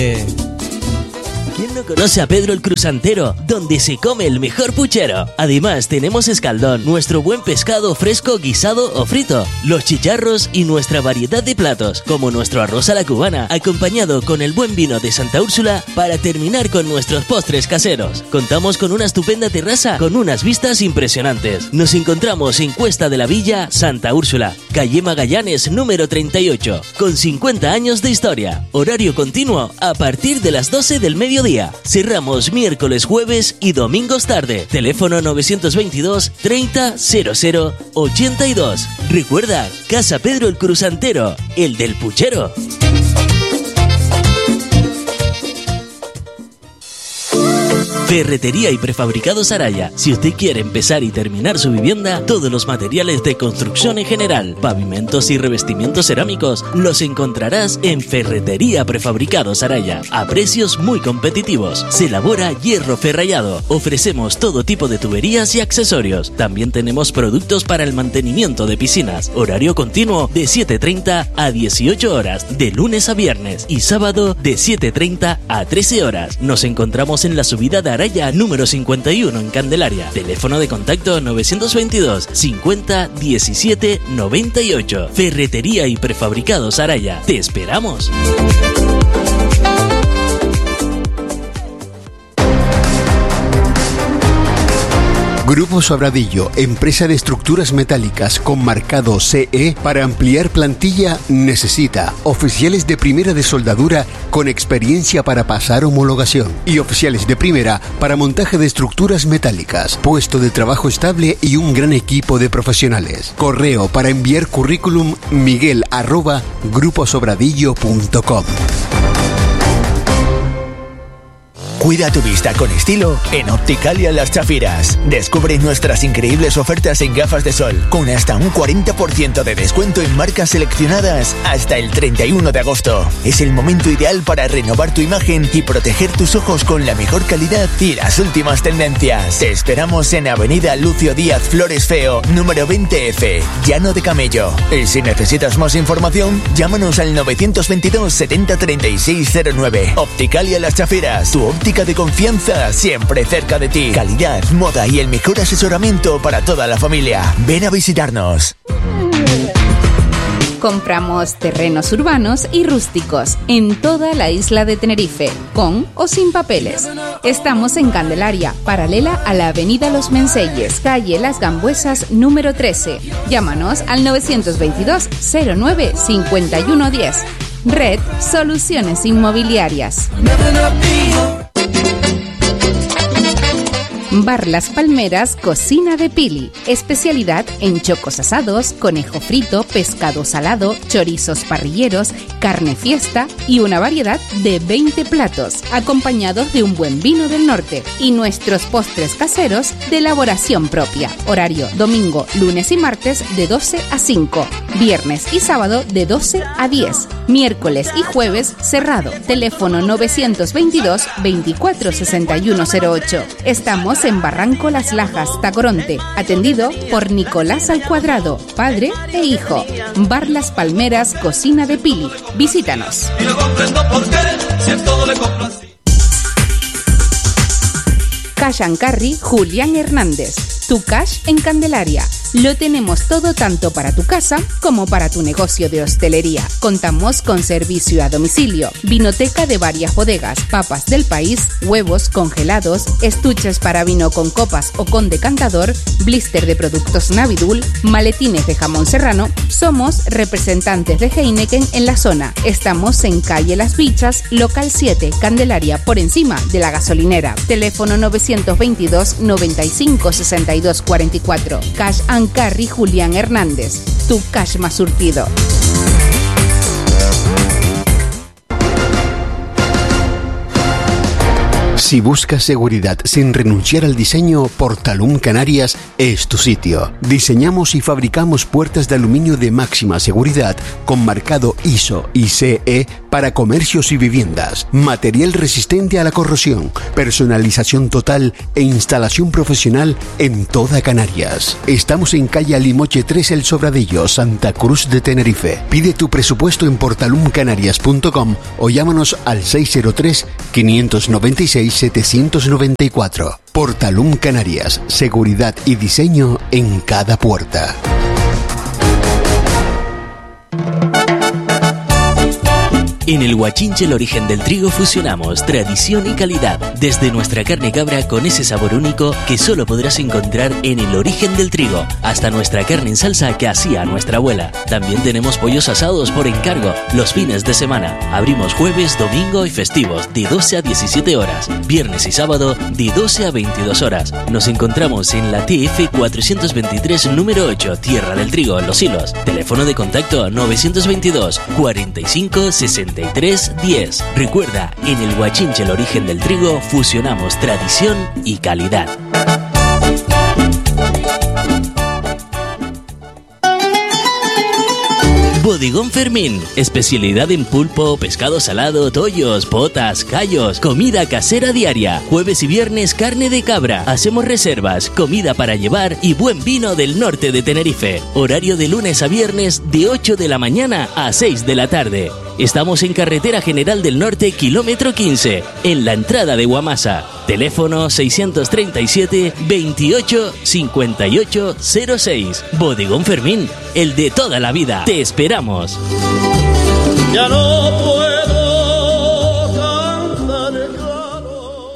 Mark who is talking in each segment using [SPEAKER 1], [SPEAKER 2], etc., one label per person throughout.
[SPEAKER 1] ¿Quién no conoce a Pedro el Cruzantero, donde se come el mejor puchero? Además, tenemos escaldón, nuestro buen pescado fresco guisado o frito, los chicharros y nuestra variedad de platos, como nuestro arroz a la cubana, acompañado con el buen vino de Santa Úrsula para terminar con nuestros postres caseros. Contamos con una estupenda terraza con unas vistas impresionantes. Nos encontramos en Cuesta de la Villa, Santa Úrsula, calle Magallanes número 38, con 50 años de historia. Horario continuo a partir de las 12 del mediodía. Cerramos miércoles, jueves y domingos tarde. Teléfono 922 30 00 82. Recuerda, Casa Pedro el Cruzantero, el del puchero. Ferretería y Prefabricados Araya. Si usted quiere empezar y terminar su vivienda, todos los materiales de construcción en general, pavimentos y revestimientos cerámicos, los encontrarás en Ferretería Prefabricados Araya, a precios muy competitivos. Se elabora hierro ferrallado. Ofrecemos todo tipo de tuberías y accesorios. También tenemos productos para el mantenimiento de piscinas. Horario continuo de 7:30 a 18 horas, de lunes a viernes, y sábado de 7:30 a 13 horas. Nos encontramos en la subida de Araya número 51 en Candelaria. Teléfono de contacto 922 50 17 98. Ferretería y Prefabricados Araya. ¡Te esperamos!
[SPEAKER 2] Grupo Sobradillo, empresa de estructuras metálicas con marcado CE. Para ampliar plantilla necesita oficiales de primera de soldadura con experiencia para pasar homologación y oficiales de primera para montaje de estructuras metálicas. Puesto de trabajo estable y un gran equipo de profesionales. Correo para enviar currículum miguel@gruposobradillo.com.
[SPEAKER 3] Cuida tu vista con estilo en Opticalia Las Chafiras. Descubre nuestras increíbles ofertas en gafas de sol, con hasta un 40% de descuento en marcas seleccionadas hasta el 31 de agosto. Es el momento ideal para renovar tu imagen y proteger tus ojos con la mejor calidad y las últimas tendencias. Te esperamos en Avenida Lucio Díaz Flores Feo, número 20F, Llano de Camello. Y si necesitas más información, llámanos al 922 70 36 09. Opticalia Las Chafiras, tu óptica de confianza, siempre cerca de ti. Calidad, moda y el mejor asesoramiento para toda la familia. Ven a visitarnos.
[SPEAKER 4] Compramos terrenos urbanos y rústicos en toda la isla de Tenerife, con o sin papeles. Estamos en Candelaria, paralela a la avenida Los Menseyes, calle Las Gambuesas número 13. Llámanos al 922 09 51 10. Red Soluciones Inmobiliarias. Bar Las Palmeras, Cocina de Pili. Especialidad en chocos asados, conejo frito, pescado salado, chorizos parrilleros, carne fiesta y una variedad de 20 platos, acompañados de un buen vino del norte y nuestros postres caseros de elaboración propia. Horario domingo, lunes y martes de 12 a 5, viernes y sábado de 12 a 10, miércoles y jueves cerrado. Teléfono 922 24 61 08. Estamos en Barranco Las Lajas, Tacoronte, atendido por Nicolás al Cuadrado, padre e hijo. Bar Las Palmeras, Cocina de Pili. Visítanos.
[SPEAKER 5] Y no comprendo por qué, si en todo le compro así.
[SPEAKER 4] Cash and Carry Julián Hernández. Tu cash en Candelaria. Lo tenemos todo tanto para tu casa como para tu negocio de hostelería. Contamos con servicio a domicilio, vinoteca de varias bodegas, papas del país, huevos congelados, estuches para vino con copas o con decantador, blister de productos Navidul, maletines de jamón serrano. Somos representantes de Heineken en la zona. Estamos en calle Las Bichas, local 7, Candelaria, por encima de la gasolinera. Teléfono 922 95 62 44. Cash and Carry Julián Hernández, tu cash más surtido.
[SPEAKER 2] Si buscas seguridad sin renunciar al diseño, Portalum Canarias es tu sitio. Diseñamos y fabricamos puertas de aluminio de máxima seguridad con marcado ISO y CE para comercios y viviendas. Material resistente a la corrosión, personalización total e instalación profesional en toda Canarias. Estamos en calle Alimoche 3 El Sobradillo, Santa Cruz de Tenerife. Pide tu presupuesto en portalumcanarias.com o llámanos al 603-596-794. Portalum Canarias, seguridad y diseño en cada puerta.
[SPEAKER 1] En el Huachinche El Origen del Trigo fusionamos tradición y calidad. Desde nuestra carne cabra con ese sabor único que solo podrás encontrar en El Origen del Trigo, hasta nuestra carne en salsa que hacía nuestra abuela. También tenemos pollos asados por encargo los fines de semana. Abrimos jueves, domingo y festivos de 12 a 17 horas. Viernes y sábado de 12 a 22 horas. Nos encontramos en la TF 423 número 8, Tierra del Trigo, en Los Hilos. Teléfono de contacto 922 45 63 10. Recuerda, en el Huachinche El Origen del Trigo fusionamos tradición y calidad. Bodegón Fermín, especialidad en pulpo, pescado salado, tollos, potas, callos, comida casera diaria. Jueves y viernes carne de cabra. Hacemos reservas, comida para llevar y buen vino del norte de Tenerife. Horario de lunes a viernes de 8 de la mañana a 6 de la tarde. Estamos en Carretera General del Norte, kilómetro 15, en la entrada de Guamasa. Teléfono 637 28 58 06. Bodegón Fermín, el de toda la vida. Te esperamos.
[SPEAKER 5] Ya no puedo cantar claro.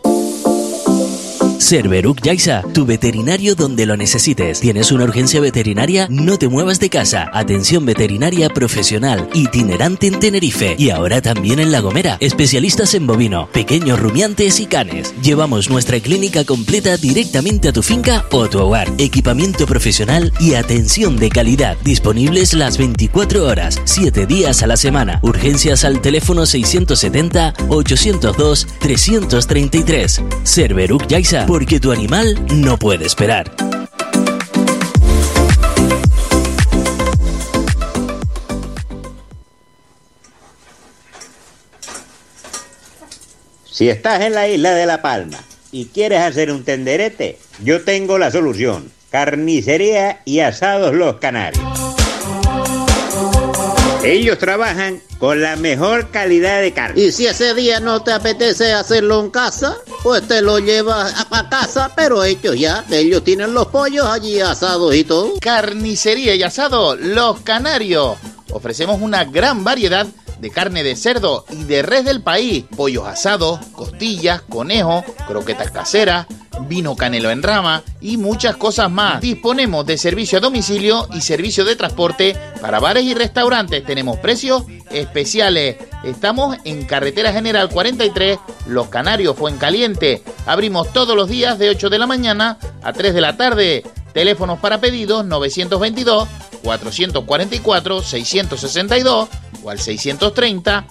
[SPEAKER 1] Cerveruc Yaiza, tu veterinario donde lo necesites. ¿Tienes una urgencia veterinaria? No te muevas de casa. Atención veterinaria profesional, itinerante en Tenerife y ahora también en La Gomera. Especialistas en bovino, pequeños rumiantes y canes. Llevamos nuestra clínica completa directamente a tu finca o tu hogar. Equipamiento profesional y atención de calidad. Disponibles las 24 horas, 7 días a la semana. Urgencias al teléfono 670 802 333. Cerveruc Yaiza, porque tu animal no puede esperar.
[SPEAKER 6] Si estás en la isla de La Palma y quieres hacer un tenderete, yo tengo la solución. Carnicería y Asados Los Canarios. Ellos trabajan con la mejor calidad de carne.
[SPEAKER 7] Y si ese día no te apetece hacerlo en casa, pues te lo llevas a casa, pero hecho ya. Ellos tienen los pollos allí asados y todo.
[SPEAKER 8] Carnicería y Asado Los Canarios. Ofrecemos una gran variedad de carne de cerdo y de res del país. Pollos asados, costillas, conejo, croquetas caseras, vino canelo en rama y muchas cosas más. Disponemos de servicio a domicilio y servicio de transporte para bares y restaurantes. Tenemos precios especiales. Estamos en Carretera General 43, Los Canarios, Fuencaliente. Abrimos todos los días de 8 de la mañana a 3 de la tarde. Teléfonos para pedidos 922 444 662 o al 630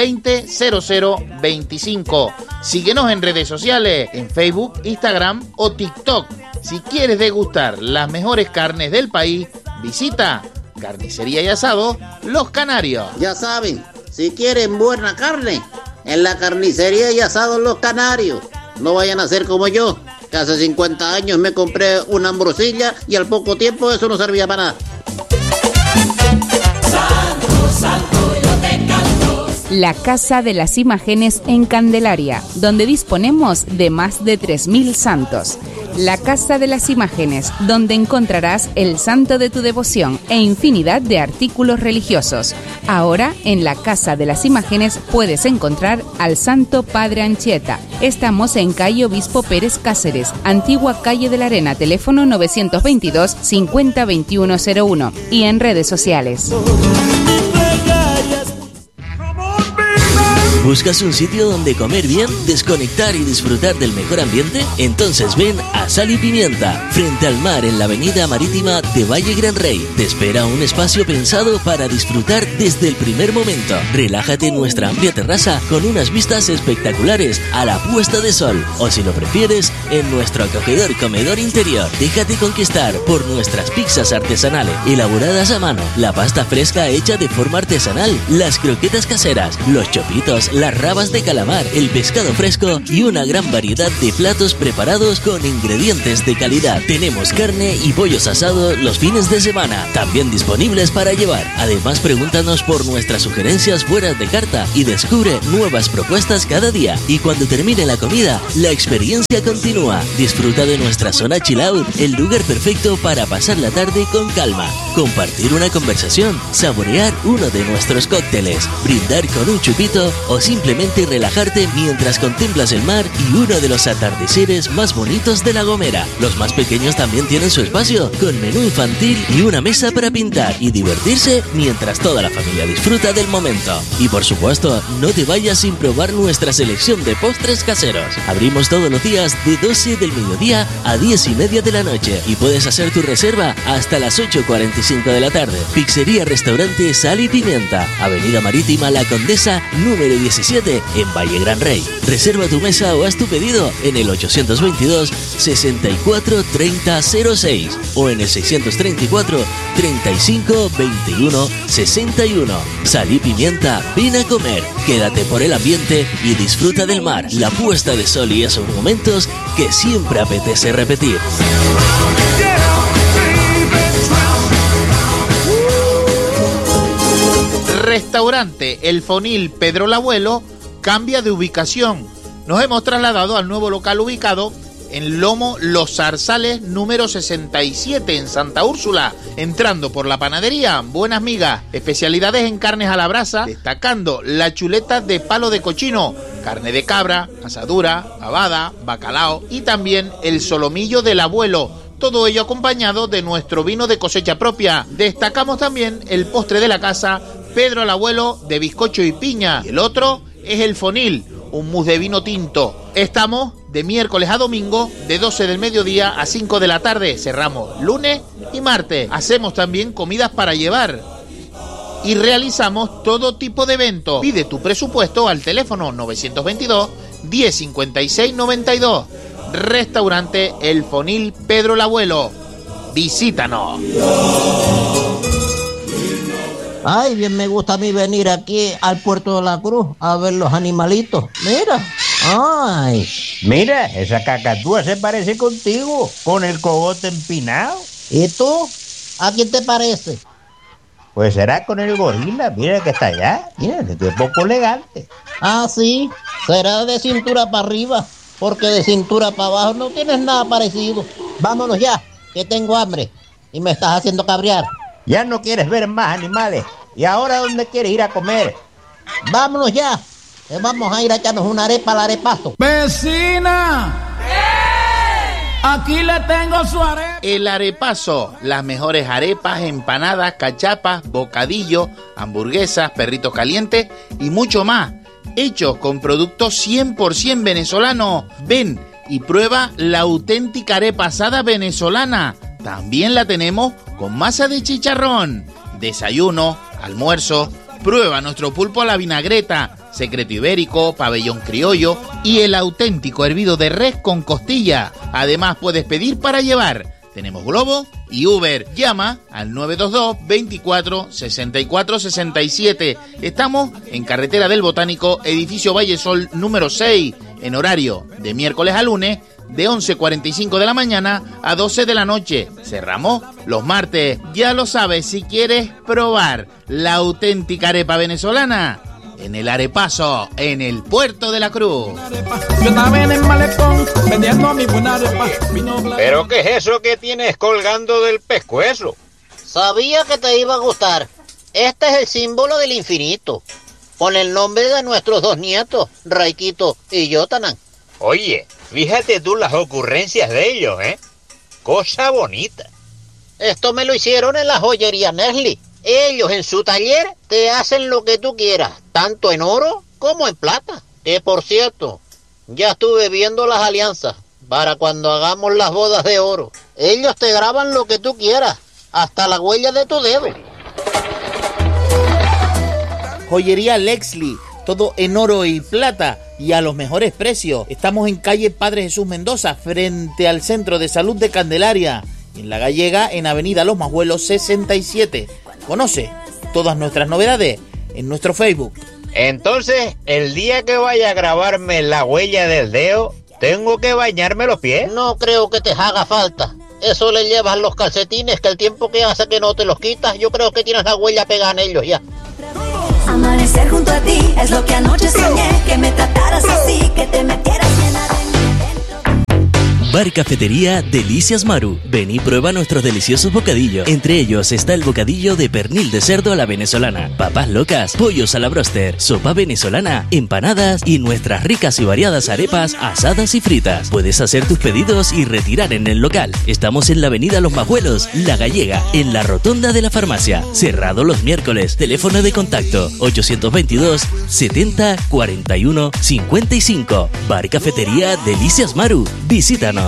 [SPEAKER 8] 200025. Síguenos en redes sociales, en Facebook, Instagram o TikTok. Si quieres degustar las mejores carnes del país, visita Carnicería y Asado Los Canarios.
[SPEAKER 7] Ya saben, si quieren buena carne, en la Carnicería y Asado Los Canarios. No vayan a ser como yo, que hace 50 años me compré una hambrosilla y al poco tiempo eso no servía para nada.
[SPEAKER 4] La Casa de las Imágenes en Candelaria, donde disponemos de más de 3.000 santos. La Casa de las Imágenes, donde encontrarás el santo de tu devoción e infinidad de artículos religiosos. Ahora, en la Casa de las Imágenes puedes encontrar al Santo Padre Anchieta. Estamos en calle Obispo Pérez Cáceres, antigua calle de la Arena, teléfono 922 50 2101 y en redes sociales.
[SPEAKER 1] ¿Buscas un sitio donde comer bien, desconectar y disfrutar del mejor ambiente? Entonces ven a Sal y Pimienta, frente al mar en la avenida marítima de Valle Gran Rey. Te espera un espacio pensado para disfrutar desde el primer momento. Relájate en nuestra amplia terraza con unas vistas espectaculares a la puesta de sol. O si lo prefieres, en nuestro acogedor comedor interior. Déjate conquistar por nuestras pizzas artesanales, elaboradas a mano, la pasta fresca hecha de forma artesanal, las croquetas caseras, los chopitos, las rabas de calamar, el pescado fresco y una gran variedad de platos preparados con ingredientes de calidad. Tenemos carne y pollos asados los fines de semana, también disponibles para llevar. Además, pregúntanos por nuestras sugerencias fuera de carta y descubre nuevas propuestas cada día. Y cuando termine la comida, la experiencia continúa. Disfruta de nuestra zona chill out, el lugar perfecto para pasar la tarde con calma, compartir una conversación, saborear uno de nuestros cócteles, brindar con un chupito o simplemente relajarte mientras contemplas el mar y uno de los atardeceres más bonitos de La Gomera. Los más pequeños también tienen su espacio, con menú infantil y una mesa para pintar y divertirse mientras toda la familia disfruta del momento. Y por supuesto, no te vayas sin probar nuestra selección de postres caseros. Abrimos todos los días de 12 del mediodía a 10:30 de la noche y puedes hacer tu reserva hasta las 8:45 de la tarde. Pizzería Restaurante Sal y Pimienta, Avenida Marítima La Condesa, número 17, en Valle Gran Rey. Reserva tu mesa o haz tu pedido en el 822 64 30 06 o en el 634 35 21 61. Sal y Pimienta, ven a comer, quédate por el ambiente y disfruta del mar, la puesta de sol y esos momentos que siempre apetece repetir.
[SPEAKER 8] Restaurante El Fonil Pedro el Abuelo cambia de ubicación. Nos hemos trasladado al nuevo local ubicado en Lomo Los Zarzales número 67 en Santa Úrsula, entrando por la panadería Buenas Migas. Especialidades en carnes a la brasa, destacando la chuleta de palo de cochino, carne de cabra, asadura, babada, bacalao y también el solomillo del abuelo. Todo ello acompañado de nuestro vino de cosecha propia. Destacamos también el postre de la casa, Pedro el Abuelo, de bizcocho y piña. Y el otro es el Fonil, un mousse de vino tinto. Estamos de miércoles a domingo, de 12 del mediodía a 5 de la tarde. Cerramos lunes y martes. Hacemos también comidas para llevar y realizamos todo tipo de eventos. Pide tu presupuesto al teléfono 922 1056 92. Restaurante El Fonil Pedro el Abuelo. Visítanos.
[SPEAKER 9] Ay, bien me gusta a mí venir aquí al Puerto de la Cruz a ver los animalitos. Mira, ay.
[SPEAKER 10] Mira, esa cacatúa se parece contigo, con el cogote empinado.
[SPEAKER 9] ¿Y tú? ¿A quién te parece?
[SPEAKER 10] Pues será con el gorila, mira que está allá. Mira, que es poco elegante.
[SPEAKER 9] Ah, sí, será de cintura para arriba, porque de cintura para abajo no tienes nada parecido. Vámonos ya, que tengo hambre y me estás haciendo cabrear.
[SPEAKER 10] Ya no quieres ver más animales. ¿Y ahora dónde quieres ir a comer?
[SPEAKER 9] Vámonos ya, que vamos a ir a echarnos una arepa al arepazo.
[SPEAKER 5] ¡Vecina! Aquí le tengo su arepa.
[SPEAKER 8] El Arepazo, las mejores arepas, empanadas, cachapas, bocadillos, hamburguesas, perritos calientes y mucho más. Hechos con productos 100% venezolanos. Ven y prueba la auténtica arepa asada venezolana. También la tenemos con masa de chicharrón. Desayuno, almuerzo, prueba nuestro pulpo a la vinagreta, secreto ibérico, pabellón criollo y el auténtico hervido de res con costilla. Además puedes pedir para llevar. Tenemos Globo y Uber. Llama al 922 24 64 67. Estamos en Carretera del Botánico, edificio Vallesol número 6, en horario de miércoles a lunes, de 11:45 de la mañana a 12 de la noche. Cerramos los martes. Ya lo sabes, si quieres probar la auténtica arepa venezolana, en el Arepazo, en el Puerto de la Cruz.
[SPEAKER 5] Yo estaba en el malecón vendiendo mi buena arepa.
[SPEAKER 6] ¿Pero qué es eso que tienes colgando del pescuezo?
[SPEAKER 7] Sabía que te iba a gustar. Este es el símbolo del infinito, con el nombre de nuestros dos nietos, Raiquito y Yotanan.
[SPEAKER 6] Oye, fíjate tú las ocurrencias de ellos, ¿eh? Cosa bonita.
[SPEAKER 7] Esto me lo hicieron en la joyería Nestlé. Ellos en su taller te hacen lo que tú quieras, tanto en oro
[SPEAKER 9] como en plata. Que por cierto, ya estuve viendo las alianzas para cuando hagamos las bodas de oro. Ellos te graban lo que tú quieras, hasta la huella de tu dedo.
[SPEAKER 8] Joyería Lexley, todo en oro y plata y a los mejores precios. Estamos en calle Padre Jesús Mendoza, frente al Centro de Salud de Candelaria. En La Gallega, en avenida Los Majuelos 67. Conoce todas nuestras novedades en nuestro Facebook.
[SPEAKER 6] Entonces, el día que vaya a grabarme la huella del dedo, ¿tengo que bañarme los pies?
[SPEAKER 9] No creo que te haga falta. Eso le llevas los calcetines, que el tiempo que hace que no te los quitas, yo creo que tienes la huella pegada en ellos ya.
[SPEAKER 11] Amanecer junto a ti es lo que anoche soñé, que me trataras así, que te metieras bien adentro.
[SPEAKER 1] Bar Cafetería Delicias Maru. Ven y prueba nuestros deliciosos bocadillos. Entre ellos está el bocadillo de pernil de cerdo a la venezolana, papas locas, pollos a la broster, sopa venezolana, empanadas y nuestras ricas y variadas arepas asadas y fritas. Puedes hacer tus pedidos y retirar en el local. Estamos en la avenida Los Majuelos, La Gallega, en la rotonda de la farmacia. Cerrado los miércoles. Teléfono de contacto 822 70 41 55. Bar Cafetería Delicias Maru. Visítanos.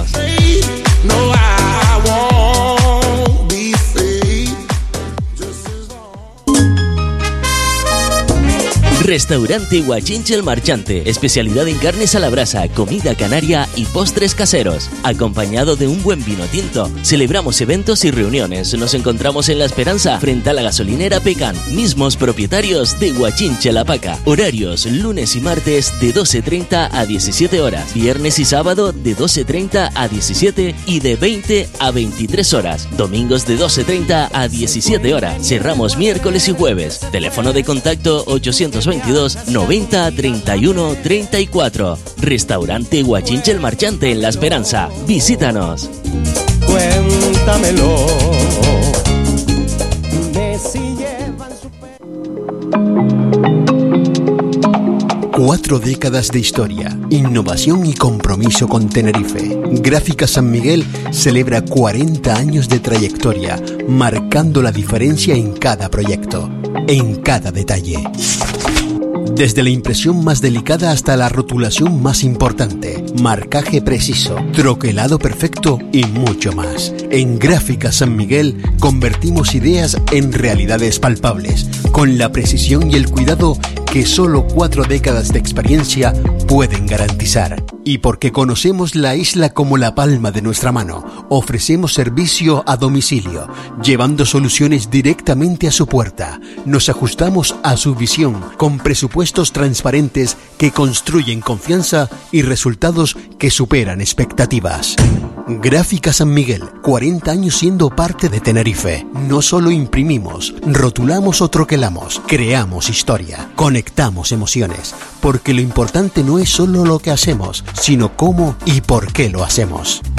[SPEAKER 1] Restaurante Guachinche el Marchante, especialidad en carnes a la brasa, comida canaria y postres caseros, acompañado de un buen vino tinto. Celebramos eventos y reuniones. Nos encontramos en La Esperanza, frente a la gasolinera Pecan, mismos propietarios de Guachinche la Paca. Horarios lunes y martes de 12:30 a 17 horas, viernes y sábado de 12:30 a 17 y de 20 a 23 horas, domingos de 12:30 a 17 horas. Cerramos miércoles y jueves. Teléfono de contacto 822 90 31 34. Restaurante Guachinche el Marchante en La Esperanza. Visítanos.
[SPEAKER 5] Cuéntamelo.
[SPEAKER 2] 4 décadas de historia, innovación y compromiso con Tenerife. Gráfica San Miguel celebra 40 años de trayectoria, marcando la diferencia en cada proyecto, en cada detalle. Desde la impresión más delicada hasta la rotulación más importante, marcaje preciso, troquelado perfecto y mucho más. En Gráfica San Miguel convertimos ideas en realidades palpables, con la precisión y el cuidado que solo 4 décadas de experiencia pueden garantizar. Y porque conocemos la isla como la palma de nuestra mano, ofrecemos servicio a domicilio, llevando soluciones directamente a su puerta. Nos ajustamos a su visión, con presupuestos transparentes que construyen confianza y resultados que superan expectativas. Gráfica San Miguel, 40 años siendo parte de Tenerife. No solo imprimimos, rotulamos o troquelamos, creamos historia, conectamos emociones, porque lo importante no es solo lo que hacemos, sino cómo y por qué lo hacemos.